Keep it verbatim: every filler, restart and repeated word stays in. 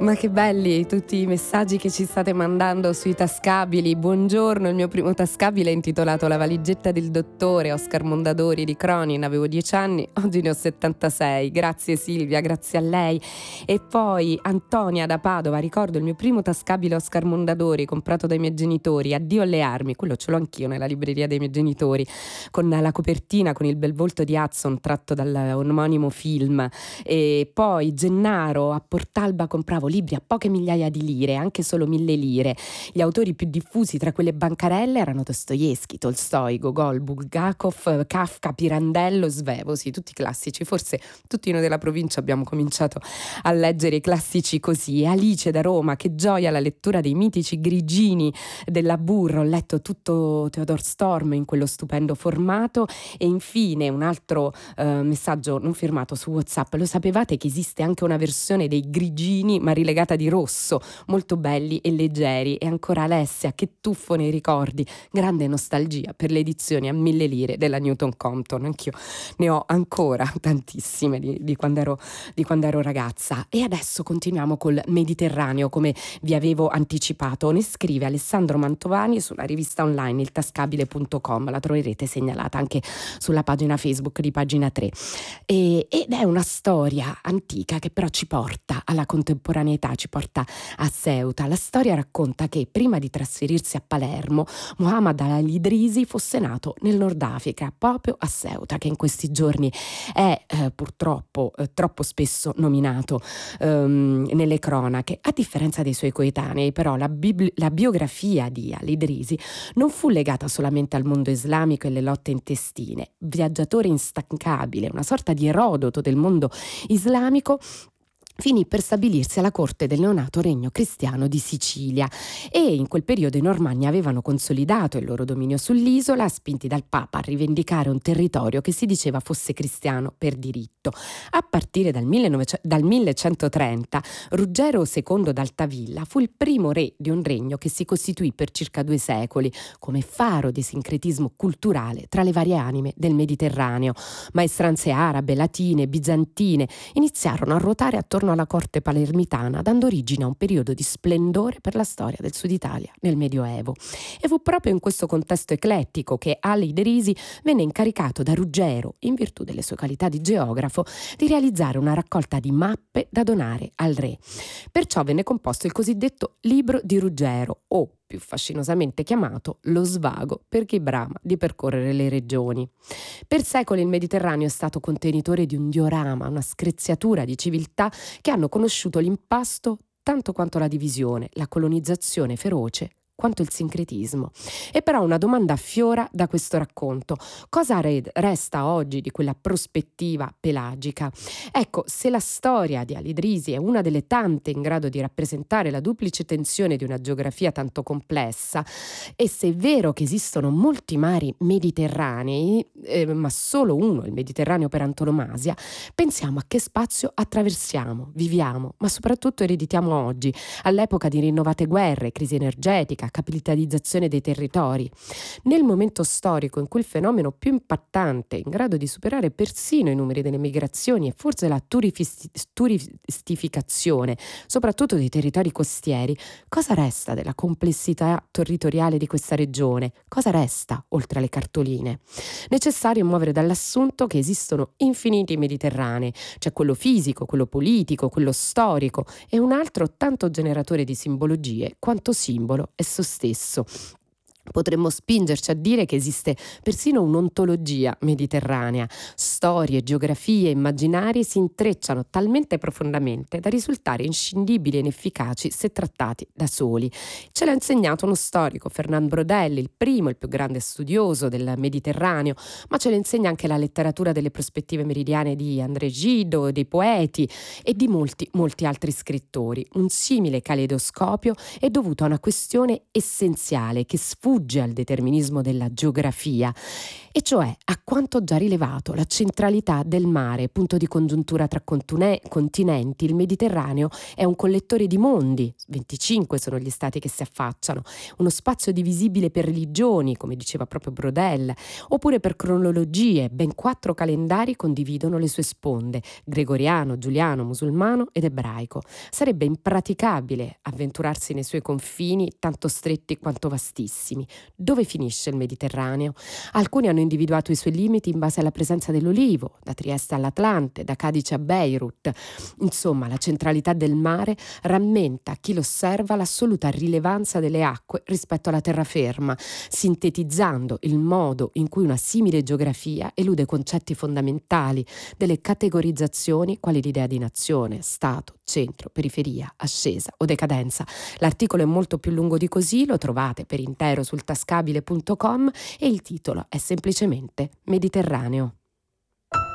Ma che belli tutti i messaggi che ci state mandando sui tascabili. Buongiorno, il mio primo tascabile è intitolato La valigetta del dottore, Oscar Mondadori di Cronin. Avevo dieci anni, oggi ne ho settantasei. Grazie Silvia, grazie a lei. E poi Antonia da Padova, ricordo il mio primo tascabile Oscar Mondadori comprato dai miei genitori, Addio alle armi, quello ce l'ho anch'io nella libreria dei miei genitori, con la copertina con il bel volto di Hudson tratto dal omonimo film. E poi Gennaro, a Portalba compravo libri a poche migliaia di lire, anche solo mille lire. Gli autori più diffusi tra quelle bancarelle erano Dostoevskij, Tolstoi, Gogol, Bulgakov, Kafka, Pirandello, Svevosi, tutti classici. Forse tutti noi della provincia abbiamo cominciato a leggere i classici così. E Alice da Roma, che gioia la lettura dei mitici grigini della Burro, ho letto tutto Theodor Storm in quello stupendo formato. E infine un altro eh, messaggio non firmato su WhatsApp: lo sapevate che esiste anche una versione dei grigini ma rilegata di rosso, molto belli e leggeri? E ancora Alessia, che tuffo nei ricordi, grande nostalgia per le edizioni a mille lire della Newton Compton. Anch'io ne ho ancora tantissime di, di, quando ero, di quando ero ragazza. E adesso continuiamo col Mediterraneo, come vi avevo anticipato. Ne scrive Alessandro Mantovani sulla rivista online il tascabile punto com, la troverete segnalata anche sulla pagina Facebook di Pagina tre. E, ed è una storia antica che però ci porta alla contemporaneità, ci porta a Ceuta. La storia racconta che prima di trasferirsi a Palermo, Muhammad al-Idrisi fosse nato nel Nord Africa, proprio a Ceuta, che in questi giorni è eh, purtroppo eh, troppo spesso nominato ehm, nelle cronache. A differenza dei suoi coetanei, però, la, bibli- la biografia di al-Idrisi non fu legata solamente al mondo islamico e alle lotte intestine. Viaggiatore instancabile, una sorta di Erodoto del mondo islamico, finì per stabilirsi alla corte del neonato regno cristiano di Sicilia, e in quel periodo i Normanni avevano consolidato il loro dominio sull'isola, spinti dal Papa a rivendicare un territorio che si diceva fosse cristiano per diritto. A partire dal, millenovecento, dal millecentotrenta, Ruggero secondo d'Altavilla fu il primo re di un regno che si costituì per circa due secoli come faro di sincretismo culturale tra le varie anime del Mediterraneo. Maestranze arabe, latine, bizantine iniziarono a ruotare attorno alla corte palermitana, dando origine a un periodo di splendore per la storia del Sud Italia nel Medioevo. E fu proprio in questo contesto eclettico che al-Idrisi venne incaricato da Ruggero, in virtù delle sue qualità di geografo, di realizzare una raccolta di mappe da donare al re. Perciò venne composto il cosiddetto Libro di Ruggero, o più fascinosamente chiamato Lo Svago per chi brama di percorrere le regioni. Per secoli il Mediterraneo è stato contenitore di un diorama, una screziatura di civiltà che hanno conosciuto l'impasto tanto quanto la divisione, la colonizzazione feroce quanto il sincretismo. E però una domanda affiora da questo racconto: cosa re- resta oggi di quella prospettiva pelagica? Ecco, se la storia di al-Idrisi è una delle tante in grado di rappresentare la duplice tensione di una geografia tanto complessa, e se è vero che esistono molti mari mediterranei, eh, ma solo uno, il Mediterraneo per antonomasia, pensiamo a che spazio attraversiamo, viviamo, ma soprattutto ereditiamo oggi, all'epoca di rinnovate guerre, crisi energetica, capitalizzazione dei territori. Nel momento storico in cui il fenomeno più impattante, in grado di superare persino i numeri delle migrazioni e forse la turifis- turistificazione, soprattutto dei territori costieri, cosa resta della complessità territoriale di questa regione? Cosa resta oltre alle cartoline? Necessario muovere dall'assunto che esistono infiniti Mediterranei, c'è quello fisico, quello politico, quello storico, e un altro tanto generatore di simbologie quanto simbolo esso stesso. Potremmo spingerci a dire che esiste persino un'ontologia mediterranea. Storie, geografie, immaginarie si intrecciano talmente profondamente da risultare inscindibili e inefficaci se trattati da soli. Ce l'ha insegnato uno storico, Fernand Brodelli, il primo, il più grande studioso del Mediterraneo, ma ce lo insegna anche la letteratura delle prospettive meridiane di André Gide, dei poeti e di molti, molti altri scrittori. Un simile caleidoscopio è dovuto a una questione essenziale che sfugge al determinismo della geografia e cioè a quanto ho già rilevato la centralità del mare, punto di congiuntura tra contune- continenti. Il Mediterraneo è un collettore di mondi, venticinque sono gli stati che si affacciano, uno spazio divisibile per religioni, come diceva proprio Brodel, oppure per cronologie. Ben quattro calendari condividono le sue sponde: gregoriano, giuliano, musulmano ed ebraico. Sarebbe impraticabile avventurarsi nei suoi confini, tanto stretti quanto vastissimi. Dove finisce il Mediterraneo? Alcuni hanno individuato i suoi limiti in base alla presenza dell'olivo, da Trieste all'Atlante, da Cadice a Beirut. Insomma, la centralità del mare rammenta a chi lo osserva l'assoluta rilevanza delle acque rispetto alla terraferma, sintetizzando il modo in cui una simile geografia elude concetti fondamentali delle categorizzazioni quali l'idea di nazione, stato, centro, periferia, ascesa o decadenza. L'articolo è molto più lungo di così, lo trovate per intero sul tascabile punto com e il titolo è semplicemente Mediterraneo.